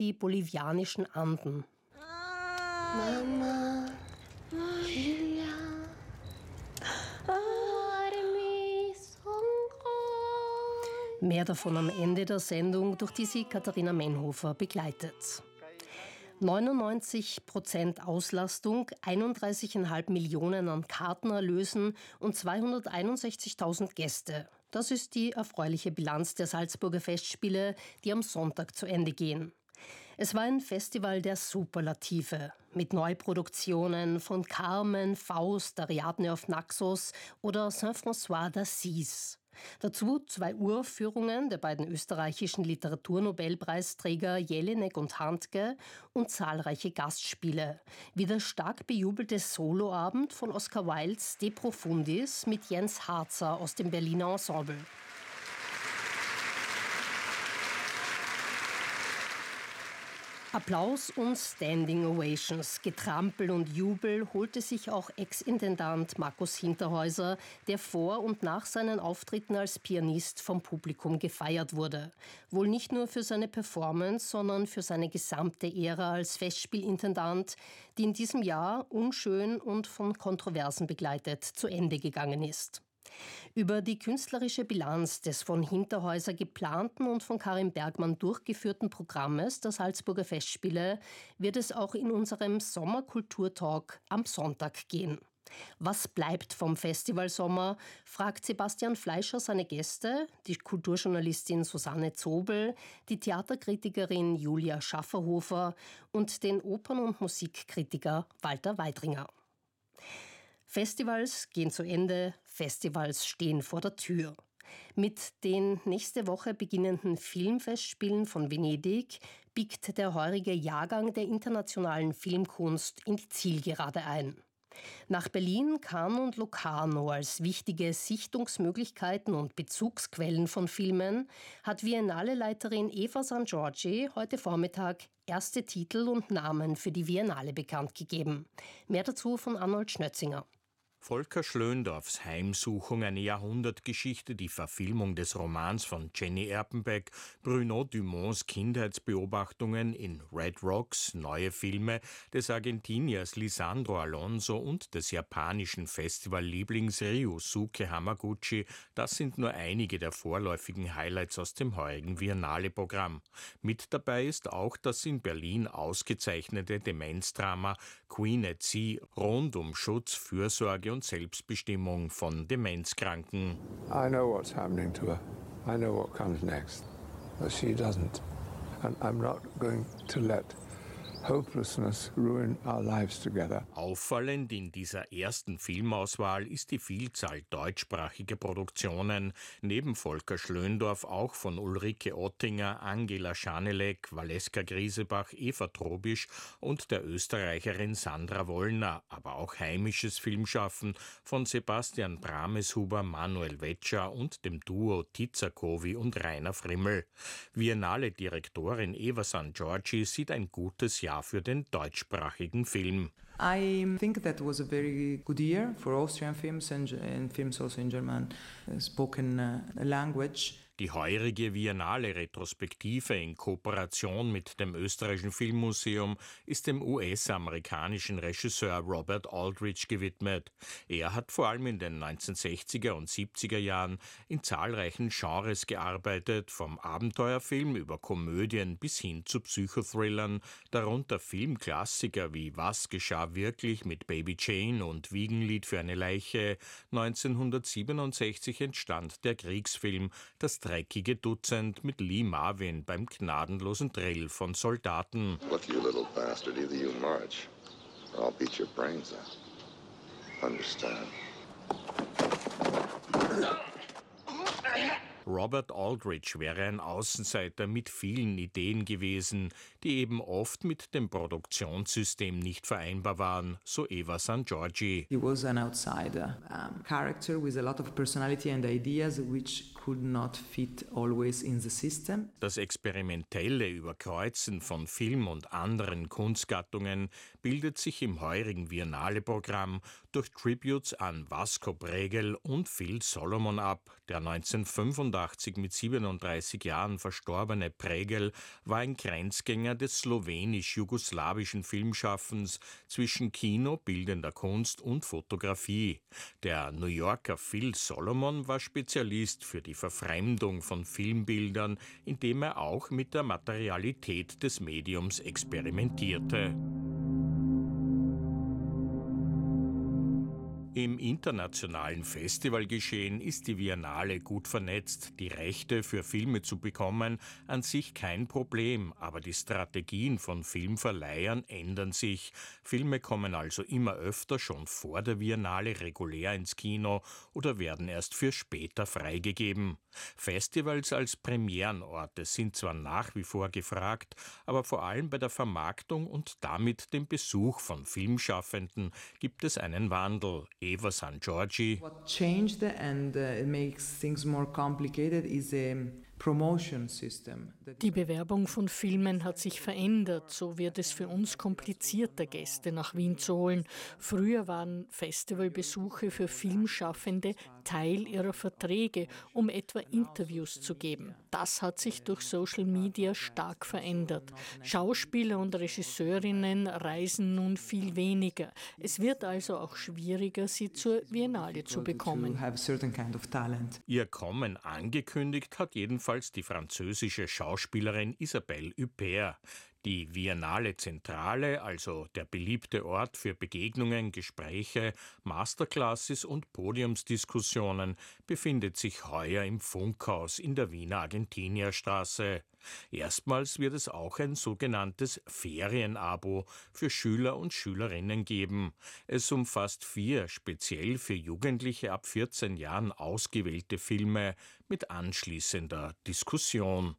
die bolivianischen Anden. Mama, Julia, mehr davon am Ende der Sendung, durch die sie Katharina Menhofer begleitet. 99% Auslastung, 31,5 Millionen an Kartenerlösen und 261.000 Gäste. Das ist die erfreuliche Bilanz der Salzburger Festspiele, die am Sonntag zu Ende gehen. Es war ein Festival der Superlative, mit Neuproduktionen von Carmen, Faust, Ariadne auf Naxos oder Saint-François d'Assise. Dazu 2 Uraufführungen der beiden österreichischen Literaturnobelpreisträger Jelinek und Handke und zahlreiche Gastspiele, wie der stark bejubelte Soloabend von Oscar Wildes De Profundis mit Jens Harzer aus dem Berliner Ensemble. Applaus und Standing Ovations, Getrampel und Jubel holte sich auch Ex-Intendant Markus Hinterhäuser, der vor und nach seinen Auftritten als Pianist vom Publikum gefeiert wurde. Wohl nicht nur für seine Performance, sondern für seine gesamte Ära als Festspielintendant, die in diesem Jahr unschön und von Kontroversen begleitet zu Ende gegangen ist. Über die künstlerische Bilanz des von Hinterhäuser geplanten und von Karin Bergmann durchgeführten Programmes der Salzburger Festspiele wird es auch in unserem Sommerkulturtalk am Sonntag gehen. Was bleibt vom Festivalsommer, fragt Sebastian Fleischer seine Gäste, die Kulturjournalistin Susanne Zobel, die Theaterkritikerin Julia Schafferhofer und den Opern- und Musikkritiker Walter Weidringer. Festivals gehen zu Ende, Festivals stehen vor der Tür. Mit den nächste Woche beginnenden Filmfestspielen von Venedig biegt der heurige Jahrgang der internationalen Filmkunst in die Zielgerade ein. Nach Berlin, Cannes und Locarno als wichtige Sichtungsmöglichkeiten und Bezugsquellen von Filmen hat Biennale-Leiterin Eva Sangiorgi heute Vormittag erste Titel und Namen für die Biennale bekannt gegeben. Mehr dazu von Arnold Schnötzinger. Volker Schlöndorffs Heimsuchung, eine Jahrhundertgeschichte, die Verfilmung des Romans von Jenny Erpenbeck, Bruno Dumonts Kindheitsbeobachtungen in Red Rocks, neue Filme des Argentiniers Lisandro Alonso und des japanischen Festivallieblings Ryusuke Hamaguchi, das sind nur einige der vorläufigen Highlights aus dem heurigen Biennale-Programm. Mit dabei ist auch das in Berlin ausgezeichnete Demenzdrama Queen at Sea rund um Schutz, Fürsorge und Selbstbestimmung von Demenzkranken. I know what's happening to her. I know what comes next. But she doesn't. And I'm not going to let hopelessness ruin our lives together. Auffallend in dieser ersten Filmauswahl ist die Vielzahl deutschsprachiger Produktionen, neben Volker Schlöndorff auch von Ulrike Ottinger, Angela Schanelek, Valeska Griesebach, Eva Trobisch und der Österreicherin Sandra Wollner, aber auch heimisches Filmschaffen von Sebastian Brameshuber, Manuel Wetscher und dem Duo Tizakowi und Rainer Frimmel. Biennale-Direktorin Eva Sangiorgi sieht ein gutes Jahr für den deutschsprachigen Film. I think that was a very good year for Austrian films and films also in German spoken language. Die heurige Biennale-Retrospektive in Kooperation mit dem Österreichischen Filmmuseum ist dem US-amerikanischen Regisseur Robert Aldrich gewidmet. Er hat vor allem in den 1960er und 70er Jahren in zahlreichen Genres gearbeitet, vom Abenteuerfilm über Komödien bis hin zu Psychothrillern, darunter Filmklassiker wie Was geschah wirklich mit Baby Jane und Wiegenlied für eine Leiche. 1967 entstand der Kriegsfilm Das dreckige Dutzend mit Lee Marvin beim gnadenlosen Drill von Soldaten. Look, you little bastard, either you march or I'll beat your brains out. Understand? Robert Aldrich wäre ein Außenseiter mit vielen Ideen gewesen, die eben oft mit dem Produktionssystem nicht vereinbar waren, so Eva Sangiorgi. He was an outsider, character with a lot of personality and ideas which could not fit always in the system. Das experimentelle Überkreuzen von Film und anderen Kunstgattungen bildet sich im heurigen Biennale-Programm durch Tributes an Vasco Bregel und Phil Solomon ab, der 1985 1986 mit 37 Jahren verstorbene Pregel war ein Grenzgänger des slowenisch-jugoslawischen Filmschaffens zwischen Kino, bildender Kunst und Fotografie. Der New Yorker Phil Solomon war Spezialist für die Verfremdung von Filmbildern, indem er auch mit der Materialität des Mediums experimentierte. Im internationalen Festivalgeschehen ist die Biennale gut vernetzt. Die Rechte für Filme zu bekommen, an sich kein Problem, aber die Strategien von Filmverleihern ändern sich. Filme kommen also immer öfter schon vor der Biennale regulär ins Kino oder werden erst für später freigegeben. Festivals als Premierenorte sind zwar nach wie vor gefragt, aber vor allem bei der Vermarktung und damit dem Besuch von Filmschaffenden gibt es einen Wandel. Eva San Giorgi. What changed and it makes things more complicated is a promotion system. Die Bewerbung von Filmen hat sich verändert. So wird es für uns komplizierter, Gäste nach Wien zu holen. Früher waren Festivalbesuche für Filmschaffende Teil ihrer Verträge, um etwa Interviews zu geben. Das hat sich durch Social Media stark verändert. Schauspieler und Regisseurinnen reisen nun viel weniger. Es wird also auch schwieriger, sie zur Biennale zu bekommen. Ihr Kommen angekündigt hat jedenfalls die französische Schauspielerin Isabelle Huppert. Die Biennale Zentrale, also der beliebte Ort für Begegnungen, Gespräche, Masterclasses und Podiumsdiskussionen, befindet sich heuer im Funkhaus in der Wiener Argentinierstraße. Erstmals wird es auch ein sogenanntes Ferienabo für Schüler und Schülerinnen geben. Es umfasst 4 speziell für Jugendliche ab 14 Jahren ausgewählte Filme mit anschließender Diskussion.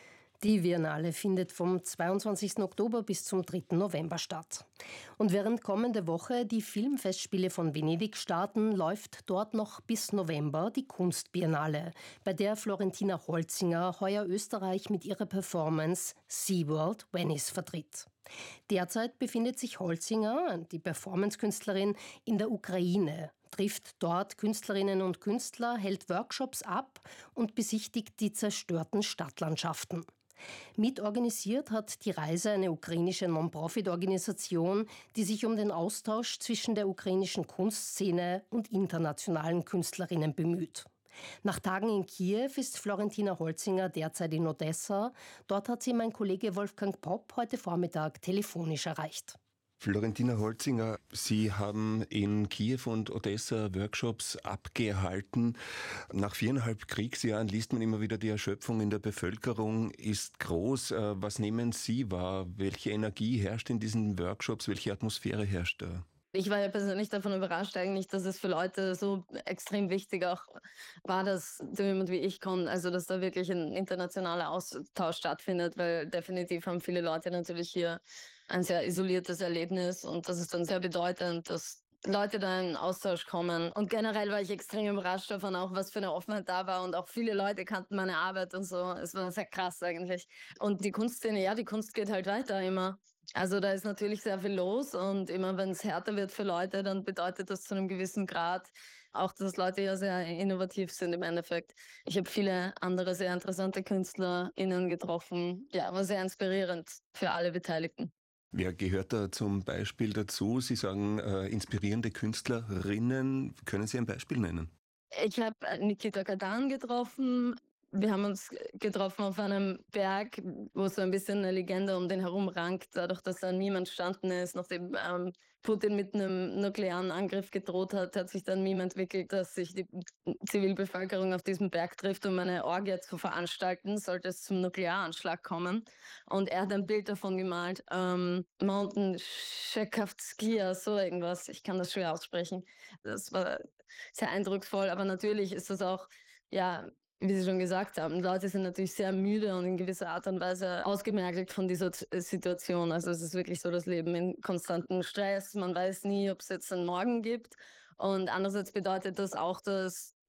Die Biennale findet vom 22. Oktober bis zum 3. November statt. Und während kommende Woche die Filmfestspiele von Venedig starten, läuft dort noch bis November die Kunstbiennale, bei der Florentina Holzinger heuer Österreich mit ihrer Performance SeaWorld Venice vertritt. Derzeit befindet sich Holzinger, die Performancekünstlerin, in der Ukraine, trifft dort Künstlerinnen und Künstler, hält Workshops ab und besichtigt die zerstörten Stadtlandschaften. Mitorganisiert hat die Reise eine ukrainische Non-Profit-Organisation, die sich um den Austausch zwischen der ukrainischen Kunstszene und internationalen Künstlerinnen bemüht. Nach Tagen in Kiew ist Florentina Holzinger derzeit in Odessa. Dort hat sie mein Kollege Wolfgang Popp heute Vormittag telefonisch erreicht. Florentina Holzinger, Sie haben in Kiew und Odessa Workshops abgehalten. Nach 4,5 Kriegsjahren liest man immer wieder, die Erschöpfung in der Bevölkerung ist groß. Was nehmen Sie wahr? Welche Energie herrscht in diesen Workshops? Welche Atmosphäre herrscht da? Ich war ja persönlich davon überrascht eigentlich, dass es für Leute so extrem wichtig auch war, dass so jemand wie ich kommt, also dass da wirklich ein internationaler Austausch stattfindet, weil definitiv haben viele Leute natürlich hier ein sehr isoliertes Erlebnis und das ist dann sehr bedeutend, dass Leute da in Austausch kommen. Und generell war ich extrem überrascht davon auch, was für eine Offenheit da war und auch viele Leute kannten meine Arbeit und so. Es war sehr krass eigentlich. Und die Kunstszene, ja, die Kunst geht halt weiter immer. Also da ist natürlich sehr viel los und immer wenn es härter wird für Leute, dann bedeutet das zu einem gewissen Grad auch, dass Leute ja sehr innovativ sind im Endeffekt. Ich habe viele andere sehr interessante KünstlerInnen getroffen. Ja, war sehr inspirierend für alle Beteiligten. Wer gehört da zum Beispiel dazu? Sie sagen inspirierende Künstlerinnen. Können Sie ein Beispiel nennen? Ich habe Nikita Kadan getroffen. Wir haben uns getroffen auf einem Berg, wo so ein bisschen eine Legende um den herum rankt, dadurch, dass da niemand gestanden ist. Nachdem Putin mit einem nuklearen Angriff gedroht hat, hat sich dann ein Meme entwickelt, dass sich die Zivilbevölkerung auf diesem Berg trifft, um eine Orgie zu veranstalten, sollte es zum Nuklearanschlag kommen. Und er hat ein Bild davon gemalt, Mountain Tschekavskia, so irgendwas. Ich kann das schwer aussprechen. Das war sehr eindrucksvoll, aber natürlich ist das auch, ja, wie Sie schon gesagt haben, Leute sind natürlich sehr müde und in gewisser Art und Weise ausgemergelt von dieser Situation. Also es ist wirklich so das Leben in konstantem Stress. Man weiß nie, ob es jetzt einen Morgen gibt. Und andererseits bedeutet das auch, dass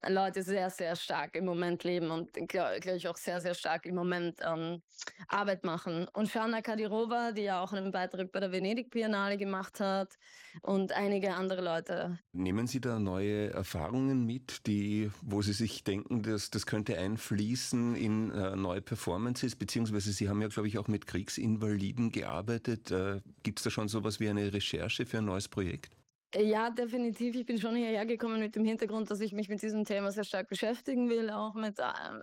Leute sehr, sehr stark im Moment leben und glaube ich auch sehr, sehr stark im Moment Arbeit machen. Und Shana Kadirova, die ja auch einen Beitrag bei der Venedig-Biennale gemacht hat und einige andere Leute. Nehmen Sie da neue Erfahrungen mit, wo Sie sich denken, dass das könnte einfließen in neue Performances, beziehungsweise Sie haben ja, glaube ich, auch mit Kriegsinvaliden gearbeitet. Gibt es da schon sowas wie eine Recherche für ein neues Projekt? Ja, definitiv. Ich bin schon hierher gekommen mit dem Hintergrund, dass ich mich mit diesem Thema sehr stark beschäftigen will, auch mit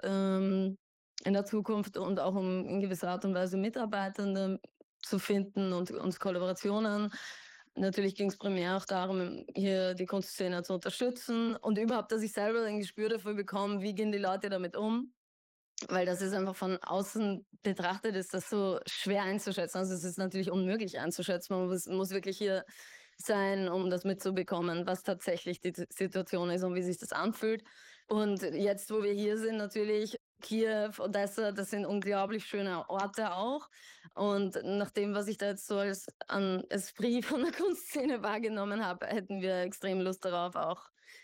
in der Zukunft und auch um in gewisser Art und Weise Mitarbeitende zu finden und Kollaborationen. Natürlich ging es primär auch darum, hier die Kunstszene zu unterstützen und überhaupt, dass ich selber ein Gespür dafür bekomme, wie gehen die Leute damit um. Weil das ist einfach von außen betrachtet, ist das so schwer einzuschätzen. Also es ist natürlich unmöglich einzuschätzen. Man muss wirklich hier sein, um das mitzubekommen, was tatsächlich die Situation ist und wie sich das anfühlt. Und jetzt, wo wir hier sind, natürlich Kiew, Odessa, das sind unglaublich schöne Orte auch. Und nach dem, was ich da jetzt so als an Esprit von der Kunstszene wahrgenommen habe, hätten wir extrem Lust darauf, auch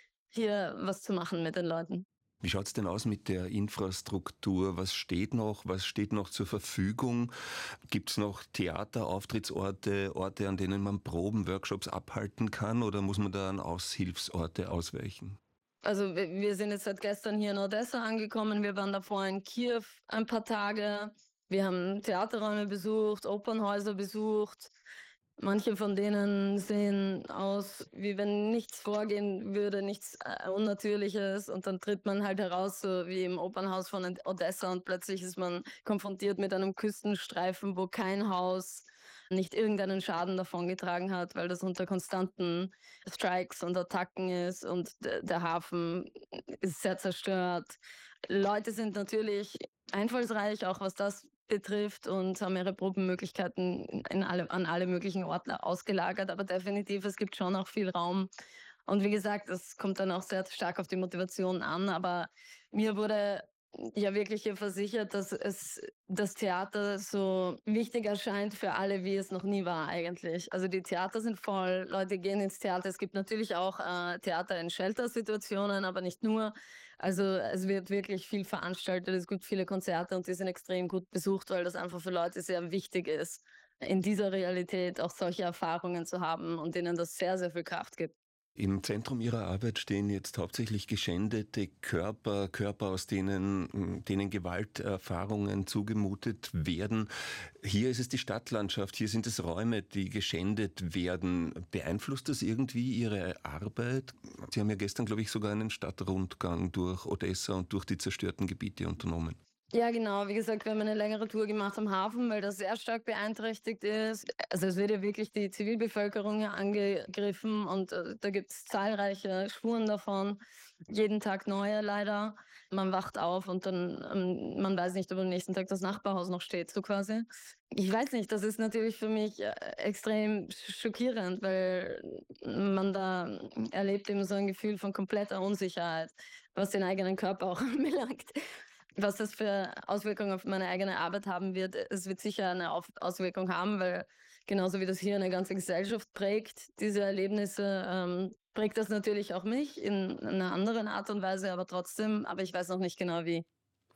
hier was zu machen mit den Leuten. Wie schaut es denn aus mit der Infrastruktur? Was steht noch? Was steht noch zur Verfügung? Gibt es noch Theater, Auftrittsorte, Orte, an denen man Proben, Workshops abhalten kann? Oder muss man da an Aushilfsorte ausweichen? Also wir sind jetzt seit gestern hier in Odessa angekommen. Wir waren davor in Kiew ein paar Tage. Wir haben Theaterräume besucht, Opernhäuser besucht. Manche von denen sehen aus, wie wenn nichts vorgehen würde, nichts Unnatürliches. Und dann tritt man halt heraus, so wie im Opernhaus von Odessa. Und plötzlich ist man konfrontiert mit einem Küstenstreifen, wo kein Haus nicht irgendeinen Schaden davongetragen hat, weil das unter konstanten Strikes und Attacken ist. Und der Hafen ist sehr zerstört. Leute sind natürlich einfallsreich, auch was das betrifft, und haben ihre Probenmöglichkeiten an alle möglichen Orte ausgelagert. Aber definitiv, es gibt schon auch viel Raum. Und wie gesagt, das kommt dann auch sehr stark auf die Motivation an. Aber mir wurde ja wirklich hier versichert, dass das Theater so wichtig erscheint für alle, wie es noch nie war eigentlich. Also die Theater sind voll, Leute gehen ins Theater. Es gibt natürlich auch Theater in Shelter-Situationen, aber nicht nur. Also es wird wirklich viel veranstaltet, es gibt viele Konzerte und die sind extrem gut besucht, weil das einfach für Leute sehr wichtig ist, in dieser Realität auch solche Erfahrungen zu haben und denen das sehr, sehr viel Kraft gibt. Im Zentrum Ihrer Arbeit stehen jetzt hauptsächlich geschändete Körper, aus denen Gewalterfahrungen zugemutet werden. Hier ist es die Stadtlandschaft, hier sind es Räume, die geschändet werden. Beeinflusst das irgendwie Ihre Arbeit? Sie haben ja gestern, glaube ich, sogar einen Stadtrundgang durch Odessa und durch die zerstörten Gebiete unternommen. Ja, genau. Wie gesagt, wir haben eine längere Tour gemacht am Hafen, weil das sehr stark beeinträchtigt ist. Also es wird ja wirklich die Zivilbevölkerung hier angegriffen und da gibt es zahlreiche Spuren davon. Jeden Tag neue leider. Man wacht auf und dann, man weiß nicht, ob am nächsten Tag das Nachbarhaus noch steht, so quasi. Ich weiß nicht, das ist natürlich für mich extrem schockierend, weil man da erlebt eben so ein Gefühl von kompletter Unsicherheit, was den eigenen Körper auch anbelangt. Was das für Auswirkungen auf meine eigene Arbeit haben wird, es wird sicher eine Auswirkung haben, weil genauso wie das hier eine ganze Gesellschaft prägt, diese Erlebnisse, prägt das natürlich auch mich in einer anderen Art und Weise, aber trotzdem, aber ich weiß noch nicht genau wie.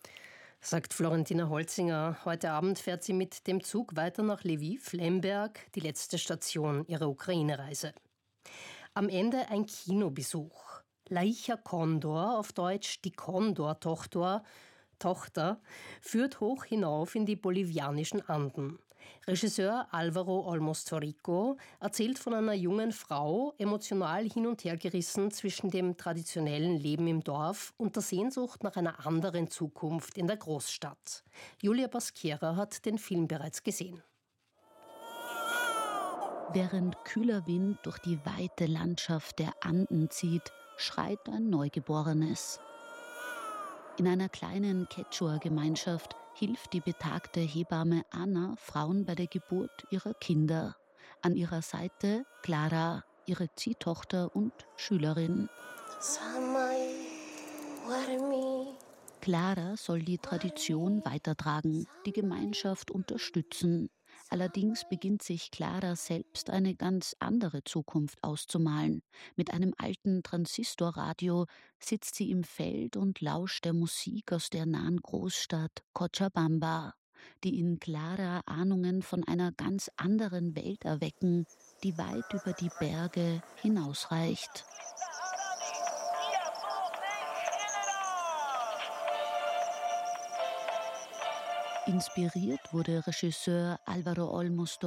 Sagt Florentina Holzinger. Heute Abend fährt sie mit dem Zug weiter nach Lviv, Lemberg, die letzte Station ihrer Ukraine-Reise. Am Ende ein Kinobesuch. Laicha Condor, auf Deutsch die Condor-Tochter, führt hoch hinauf in die bolivianischen Anden. Regisseur Álvaro Olmos Torrico erzählt von einer jungen Frau, emotional hin und her gerissen zwischen dem traditionellen Leben im Dorf und der Sehnsucht nach einer anderen Zukunft in der Großstadt. Julia Basquiera hat den Film bereits gesehen. Während kühler Wind durch die weite Landschaft der Anden zieht, schreit ein Neugeborenes. In einer kleinen Quechua-Gemeinschaft hilft die betagte Hebamme Ana Frauen bei der Geburt ihrer Kinder. An ihrer Seite Clara, ihre Ziehtochter und Schülerin. Clara soll die Tradition weitertragen, die Gemeinschaft unterstützen. Allerdings beginnt sich Clara selbst eine ganz andere Zukunft auszumalen. Mit einem alten Transistorradio sitzt sie im Feld und lauscht der Musik aus der nahen Großstadt Cochabamba, die in Clara Ahnungen von einer ganz anderen Welt erwecken, die weit über die Berge hinausreicht. Inspiriert wurde Regisseur Álvaro Olmos